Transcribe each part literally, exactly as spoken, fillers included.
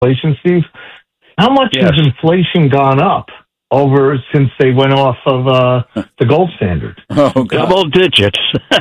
inflation, Steve. How much Yes. has inflation gone up over since they went off of uh, the gold standard? Oh, God. Double digits.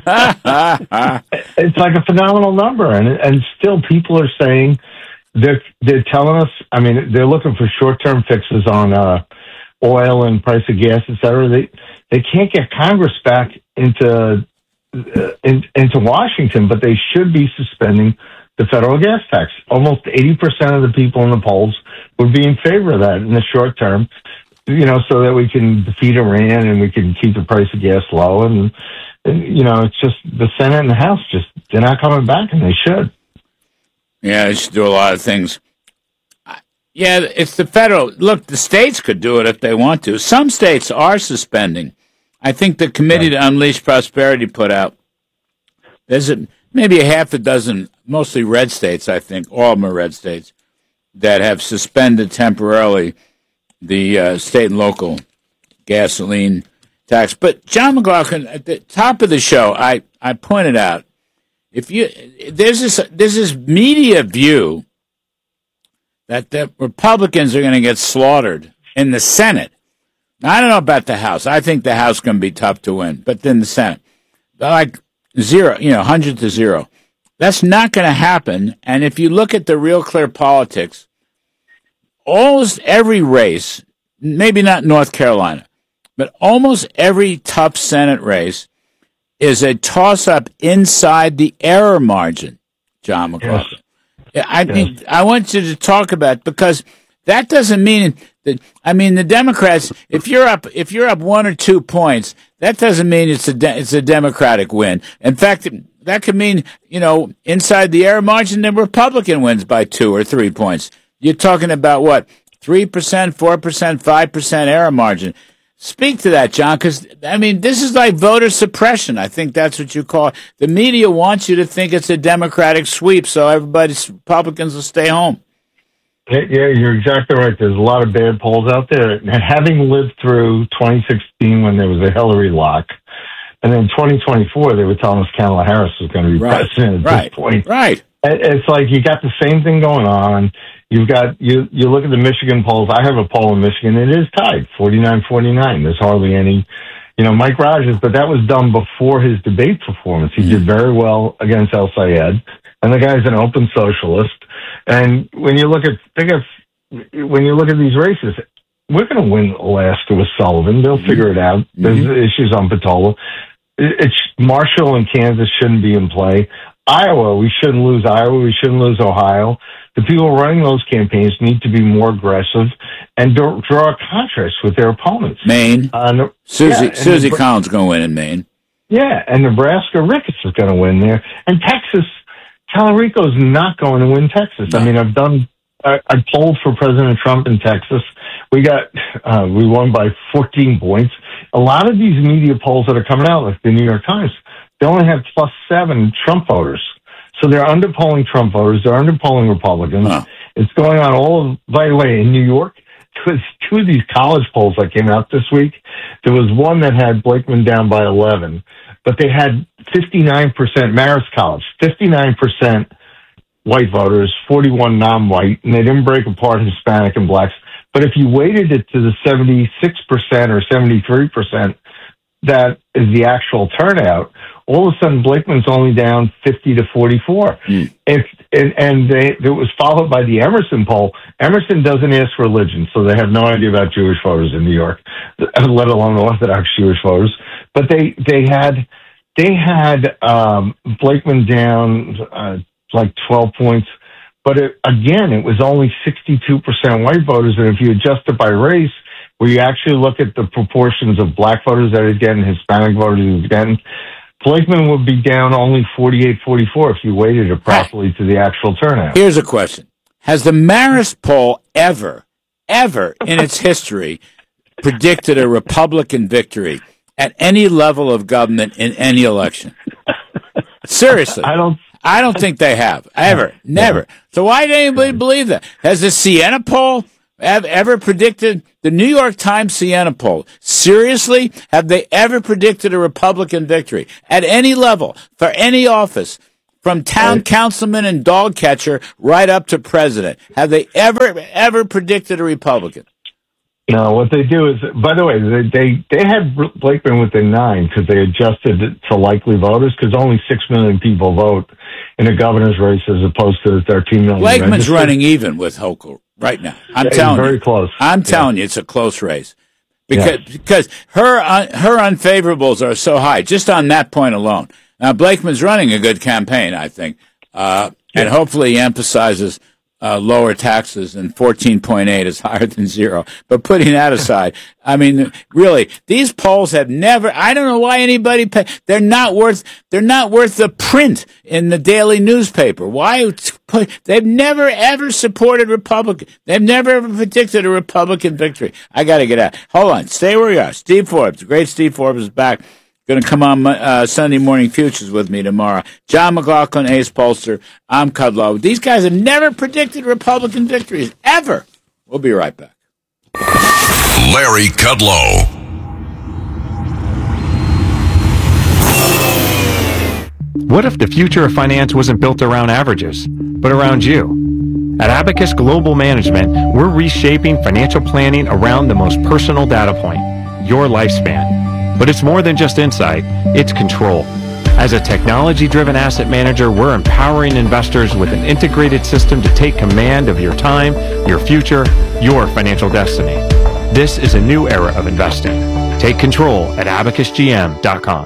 It's like a phenomenal number, and and still people are saying they're they're telling us. I mean, they're looking for short term fixes on uh, oil and price of gas, et cetera. They they can't get Congress back into uh, in, into Washington, but they should be suspending the federal gas tax. Almost eighty percent of the people in the polls would be in favor of that in the short term, you know, so that we can defeat Iran and we can keep the price of gas low. And, and you know, it's just the Senate and the House just, they're not coming back, and they should. Yeah, they should do a lot of things. Yeah, it's the federal. Look, the states could do it if they want to. Some states are suspending. I think the Committee to Unleash Prosperity put out, there's a, maybe a half a dozen, mostly red states, I think, all of them are red states, that have suspended temporarily the uh, state and local gasoline tax. But, John McLaughlin, at the top of the show, I, I pointed out, if you there's this there's this media view that the Republicans are going to get slaughtered in the Senate. Now, I don't know about the House. I think the House is going to be tough to win, but then the Senate, like zero, you know, one hundred to zero. That's not going to happen. And if you look at the Real Clear Politics, almost every race, maybe not North Carolina, but almost every tough Senate race is a toss-up inside the error margin, John McLaughlin. Yes. I mean, yes. I want you to talk about, because that doesn't mean that, I mean, the Democrats, if you're up, if you're up one or two points, that doesn't mean it's a, de- it's a Democratic win. In fact, that could mean, you know, inside the error margin, the Republican wins by two or three points. You're talking about what? three percent, four percent, five percent error margin. Speak to that, John, because, I mean, this is like voter suppression. I think that's what you call it. The media wants you to think it's a Democratic sweep, so everybody's Republicans will stay home. Yeah, you're exactly right. There's a lot of bad polls out there. And having lived through twenty sixteen when there was a Hillary lock, and then twenty twenty-four, they were telling us Kamala Harris was going to be right. president at right. this point. Right. It's like you got the same thing going on. You've got, you you look at the Michigan polls. I have a poll in Michigan. It is tied, forty-nine forty-nine. There's hardly any, you know, Mike Rogers, but that was done before his debate performance. He mm-hmm. did very well against El Sayed, and the guy's an open socialist. And when you look at, think of, when you look at these races, we're going to win Alaska with Sullivan. They'll mm-hmm. figure it out. There's mm-hmm. issues on Patola. It's Marshall and Kansas shouldn't be in play. Iowa, we shouldn't lose Iowa. We shouldn't lose Ohio. The people running those campaigns need to be more aggressive and draw, draw a contrast with their opponents. Maine. Uh, Susie, yeah, Susie Collins is going to win in Maine. Yeah, and Nebraska, Ricketts is going to win there. And Texas, Talarico's not going to win Texas. No. I mean, I've done, I, I polled for President Trump in Texas. We got, uh, we won by fourteen points. A lot of these media polls that are coming out, like the New York Times, they only have plus seven Trump voters. So they're underpolling Trump voters. They're underpolling Republicans. Huh. It's going on all of, by the way, in New York, two of these college polls that came out this week, there was one that had Blakeman down by eleven, but they had fifty-nine percent, Marist College, fifty-nine percent white voters, forty-one non-white, and they didn't break apart Hispanic and blacks. But if you weighted it to the seventy-six percent or seventy-three percent, that is the actual turnout, all of a sudden Blakeman's only down fifty to forty-four. Mm. If, and and they, it was followed by the Emerson poll. Emerson doesn't ask religion, so they have no idea about Jewish voters in New York, let alone Orthodox Jewish voters. But they, they had, they had um, Blakeman down uh, like twelve points. But it, again, it was only sixty-two percent white voters. And if you adjust it by race, where you actually look at the proportions of black voters that he's getting, Hispanic voters he's getting, Blakeman would be down only forty-eight forty-four if you weighted it properly to the actual turnout. Here's a question. Has the Marist poll ever, ever in its history predicted a Republican victory at any level of government in any election? Seriously. I don't I don't think they have. Ever. Never. So why did anybody believe that? Has the Siena poll have ever predicted, the New York Times Siena poll, seriously, have they ever predicted a Republican victory at any level, for any office, from town right. councilman and dog catcher right up to president. Have they ever, ever predicted a Republican? No, what they do is, by the way, they they, they had Blakeman within nine because they adjusted it to likely voters because only six million people vote in a governor's race as opposed to the thirteen million. Blakeman's registered. running even with Hochul right now. I'm Yeah, telling very you. close. I'm telling Yeah. you, it's a close race. Because, Yeah. because her uh, her unfavorables are so high, just on that point alone. Now, Blakeman's running a good campaign, I think, uh, and hopefully he emphasizes uh, lower taxes, and fourteen point eight is higher than zero. But putting that aside, I mean, really, these polls have never, I don't know why anybody pay, they're not worth, they're not worth the print in the daily newspaper. Why put, they've never ever supported Republican. They've never ever predicted a Republican victory. I got to get out. Hold on. Stay where you are. Steve Forbes, the great Steve Forbes is back. Going to come on uh, Sunday Morning Futures with me tomorrow. John McLaughlin, Ace Polster. I'm Kudlow. These guys have never predicted Republican victories, ever. We'll be right back. Larry Kudlow. What if the future of finance wasn't built around averages, but around you? At Abacus Global Management, we're reshaping financial planning around the most personal data point, your lifespan. But it's more than just insight, it's control. As a technology-driven asset manager, we're empowering investors with an integrated system to take command of your time, your future, your financial destiny. This is a new era of investing. Take control at abacus g m dot com.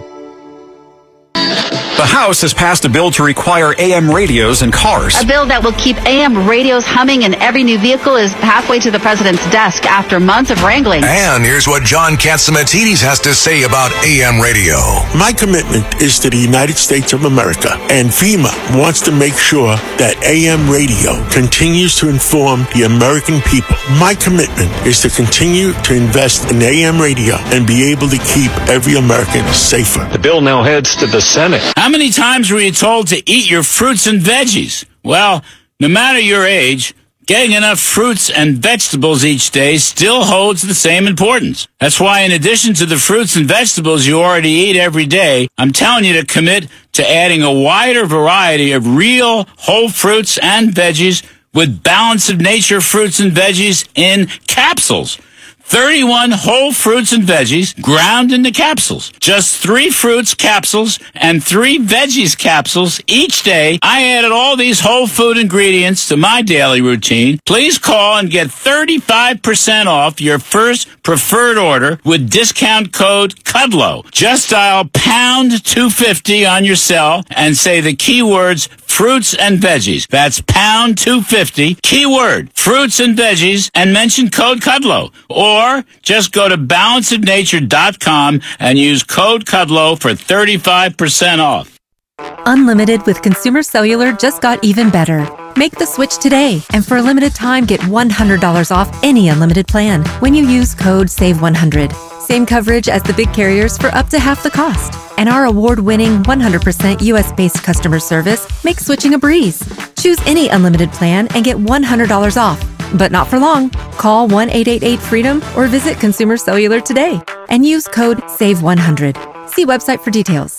The House has passed a bill to require A M radios in cars. A bill that will keep A M radios humming in every new vehicle is halfway to the president's desk after months of wrangling. And here's what John Catsimatidis has to say about A M radio. My commitment is to the United States of America, and FEMA wants to make sure that A M radio continues to inform the American people. My commitment is to continue to invest in A M radio and be able to keep every American safer. The bill now heads to the Senate. How many times were you told to eat your fruits and veggies? Well, no matter your age, getting enough fruits and vegetables each day still holds the same importance. That's why in addition to the fruits and vegetables you already eat every day, I'm telling you to commit to adding a wider variety of real whole fruits and veggies with Balance of Nature fruits and veggies in capsules. thirty-one whole fruits and veggies ground into capsules. Just three fruits capsules and three veggies capsules each day. I added all these whole food ingredients to my daily routine. Please call and get thirty-five percent off your first preferred order with discount code Kudlow. Just dial pound two fifty on your cell and say the keywords fruits and veggies. That's pound two fifty, keyword fruits and veggies, and mention code Kudlow. Or just go to balance of nature dot com and use code Kudlow for thirty-five percent off. Unlimited with Consumer Cellular just got even better. Make the switch today, and for a limited time, get one hundred dollars off any unlimited plan when you use code save one hundred. Same coverage as the big carriers for up to half the cost. And our award-winning one hundred percent U S-based customer service makes switching a breeze. Choose any unlimited plan and get one hundred dollars off. But not for long. Call one eight eight eight freedom or visit Consumer Cellular today and use code save one hundred. See website for details.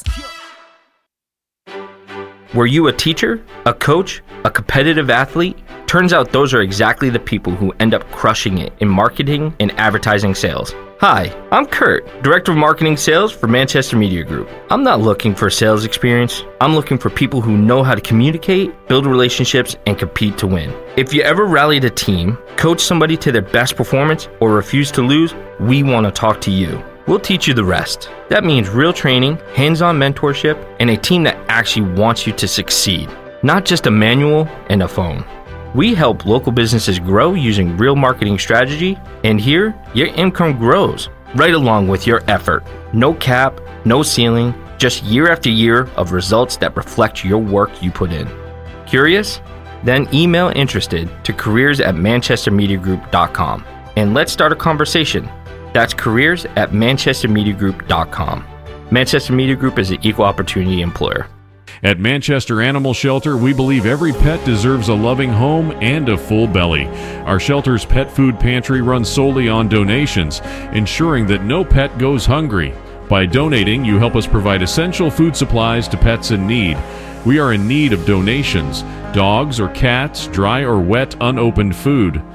Were you a teacher, a coach, a competitive athlete? Turns out those are exactly the people who end up crushing it in marketing and advertising sales. Hi, I'm Kurt, Director of Marketing Sales for Manchester Media Group. I'm not looking for sales experience. I'm looking for people who know how to communicate, build relationships, and compete to win. If you ever rallied a team, coached somebody to their best performance, or refused to lose, we want to talk to you. We'll teach you the rest. That means real training, hands-on mentorship, and a team that actually wants you to succeed, not just a manual and a phone. We help local businesses grow using real marketing strategy, and here, your income grows right along with your effort. No cap, no ceiling, just year after year of results that reflect your work you put in. Curious? Then email interested to careers at manchester media group dot com and let's start a conversation. That's careers at manchester media group dot com. Manchester Media Group is an equal opportunity employer. At Manchester Animal Shelter, we believe every pet deserves a loving home and a full belly. Our shelter's pet food pantry runs solely on donations, ensuring that no pet goes hungry. By donating, you help us provide essential food supplies to pets in need. We are in need of donations. Dogs or cats, dry or wet unopened food.